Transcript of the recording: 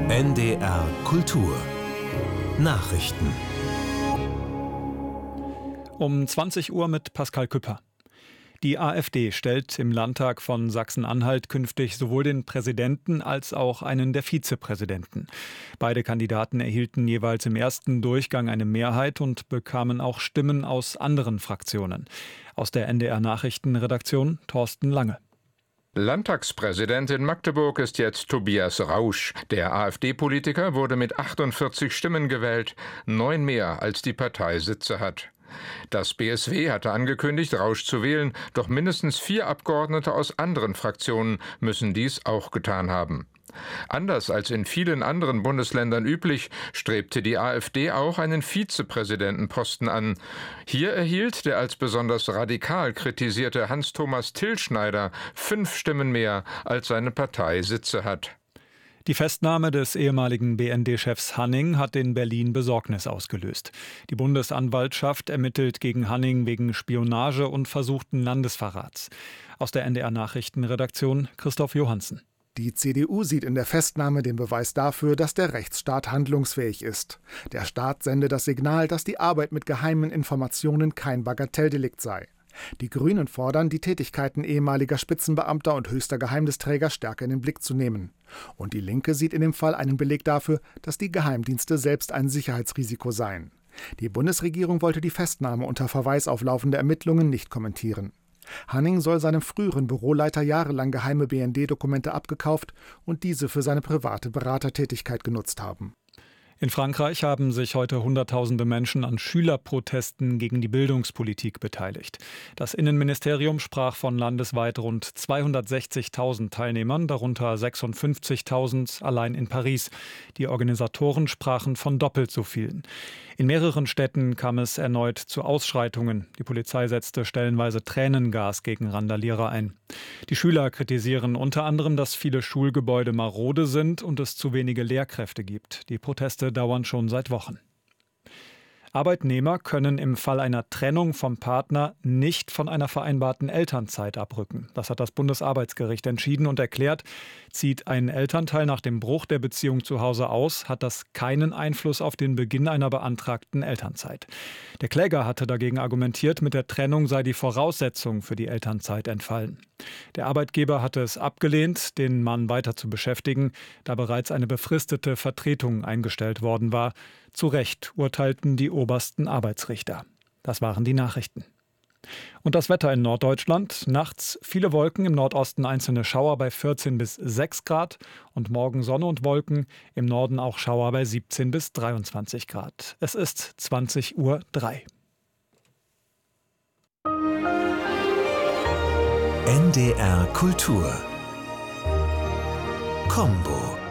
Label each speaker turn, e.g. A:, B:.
A: NDR Kultur Nachrichten
B: Um 20 Uhr mit Pascal Küpper. Die AfD stellt im Landtag von Sachsen-Anhalt künftig sowohl den Präsidenten als auch einen der Vizepräsidenten. Beide Kandidaten erhielten jeweils im ersten Durchgang eine Mehrheit und bekamen auch Stimmen aus anderen Fraktionen. Aus der NDR Nachrichtenredaktion Thorsten Lange.
C: Landtagspräsident in Magdeburg ist jetzt Tobias Rausch. Der AfD-Politiker wurde mit 48 Stimmen gewählt, 9 mehr als die Partei Sitze hat. Das BSW hatte angekündigt, Rausch zu wählen, doch mindestens 4 Abgeordnete aus anderen Fraktionen müssen dies auch getan haben. Anders als in vielen anderen Bundesländern üblich, strebte die AfD auch einen Vizepräsidentenposten an. Hier erhielt der als besonders radikal kritisierte Hans-Thomas Tillschneider 5 Stimmen mehr, als seine Partei Sitze hat.
B: Die Festnahme des ehemaligen BND-Chefs Hanning hat in Berlin Besorgnis ausgelöst. Die Bundesanwaltschaft ermittelt gegen Hanning wegen Spionage und versuchten Landesverrats. Aus der NDR Nachrichtenredaktion Christoph Johansen.
D: Die CDU sieht in der Festnahme den Beweis dafür, dass der Rechtsstaat handlungsfähig ist. Der Staat sende das Signal, dass die Arbeit mit geheimen Informationen kein Bagatelldelikt sei. Die Grünen fordern, die Tätigkeiten ehemaliger Spitzenbeamter und höchster Geheimnisträger stärker in den Blick zu nehmen. Und die Linke sieht in dem Fall einen Beleg dafür, dass die Geheimdienste selbst ein Sicherheitsrisiko seien. Die Bundesregierung wollte die Festnahme unter Verweis auf laufende Ermittlungen nicht kommentieren. Hanning soll seinem früheren Büroleiter jahrelang geheime BND-Dokumente abgekauft und diese für seine private Beratertätigkeit genutzt haben.
B: In Frankreich haben sich heute Hunderttausende Menschen an Schülerprotesten gegen die Bildungspolitik beteiligt. Das Innenministerium sprach von landesweit rund 260.000 Teilnehmern, darunter 56.000 allein in Paris. Die Organisatoren sprachen von doppelt so vielen. In mehreren Städten kam es erneut zu Ausschreitungen. Die Polizei setzte stellenweise Tränengas gegen Randalierer ein. Die Schüler kritisieren unter anderem, dass viele Schulgebäude marode sind und es zu wenige Lehrkräfte gibt. Die Proteste dauern schon seit Wochen. Arbeitnehmer können im Fall einer Trennung vom Partner nicht von einer vereinbarten Elternzeit abrücken. Das hat das Bundesarbeitsgericht entschieden und erklärt, zieht ein Elternteil nach dem Bruch der Beziehung zu Hause aus, hat das keinen Einfluss auf den Beginn einer beantragten Elternzeit. Der Kläger hatte dagegen argumentiert, mit der Trennung sei die Voraussetzung für die Elternzeit entfallen. Der Arbeitgeber hatte es abgelehnt, den Mann weiter zu beschäftigen, da bereits eine befristete Vertretung eingestellt worden war. Zu Recht urteilten die obersten Arbeitsrichter. Das waren die Nachrichten. Und das Wetter in Norddeutschland. Nachts viele Wolken, im Nordosten einzelne Schauer bei 14 bis 6 Grad und morgen Sonne und Wolken, im Norden auch Schauer bei 17 bis 23 Grad. Es ist 20:03 Uhr.
A: NDR Kultur Combo.